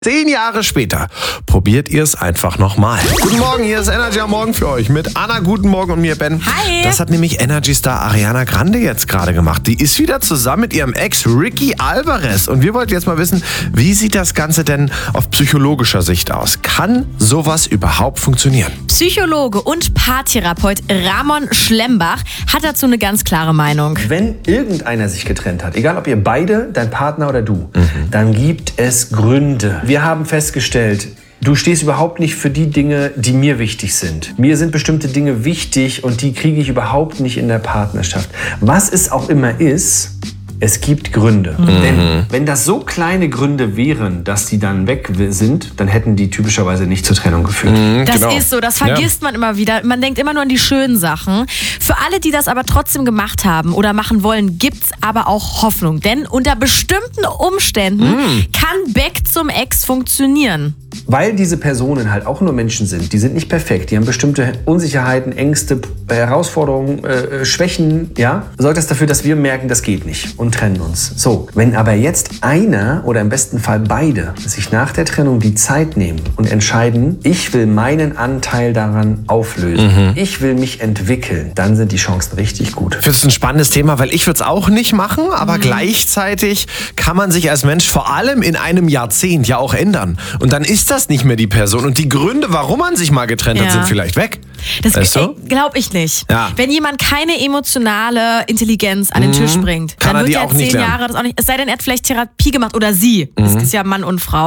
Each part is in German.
10 Jahre später probiert ihr es einfach nochmal. Guten Morgen, hier ist Energy am Morgen für euch mit Anna, guten Morgen und mir Ben. Hi. Das hat nämlich Energy-Star Ariana Grande jetzt gerade gemacht. Die ist wieder zusammen mit ihrem Ex Ricky Alvarez. Und wir wollten jetzt mal wissen, wie sieht das Ganze denn auf psychologischer Sicht aus? Kann sowas überhaupt funktionieren? Psychologe und Paartherapeut Ramon Schlembach hat dazu eine ganz klare Meinung. Wenn irgendeiner sich getrennt hat, egal ob ihr beide, dein Partner oder du, dann gibt es Gründe. Wir haben festgestellt, du stehst überhaupt nicht für die Dinge, die mir wichtig sind. Mir sind bestimmte Dinge wichtig und die kriege ich überhaupt nicht in der Partnerschaft. Was es auch immer ist, es gibt Gründe. Denn wenn das so kleine Gründe wären, dass die dann weg sind, dann hätten die typischerweise nicht zur Trennung geführt. Das ist so, das vergisst man immer wieder. Man denkt immer nur an die schönen Sachen. Für alle, die das aber trotzdem gemacht haben oder machen wollen, gibt's aber auch Hoffnung. Denn unter bestimmten Umständen kann Back zum Ex funktionieren. Weil diese Personen halt auch nur Menschen sind, die sind nicht perfekt, die haben bestimmte Unsicherheiten, Ängste, Herausforderungen, Schwächen, ja, sorgt das dafür, dass wir merken, das geht nicht und trennen uns. So, wenn aber jetzt einer oder im besten Fall beide sich nach der Trennung die Zeit nehmen und entscheiden, ich will meinen Anteil daran auflösen, ich will mich entwickeln, dann sind die Chancen richtig gut. Ich finde es ein spannendes Thema, weil ich würde es auch nicht machen, aber gleichzeitig kann man sich als Mensch vor allem in einem Jahrzehnt ja auch ändern. Und dann ist das nicht mehr die Person. Und die Gründe, warum man sich mal getrennt hat, sind vielleicht weg. Das weißt du? Glaube ich nicht. Ja. Wenn jemand keine emotionale Intelligenz an den Tisch bringt, Kann dann er wird die er auch nicht 10 lernen. Jahre das auch nicht. Es sei denn, er hat vielleicht Therapie gemacht oder sie. Das ist ja Mann und Frau.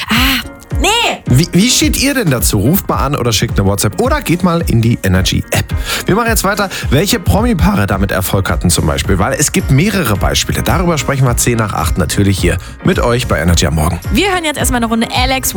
Nee! Wie steht ihr denn dazu? Ruft mal an oder schickt eine WhatsApp oder geht mal in die Energy-App. Wir machen jetzt weiter, welche Promi-Paare damit Erfolg hatten zum Beispiel, weil es gibt mehrere Beispiele. Darüber sprechen wir 7:50 natürlich hier mit euch bei Energy am Morgen. Wir hören jetzt erstmal eine Runde Alex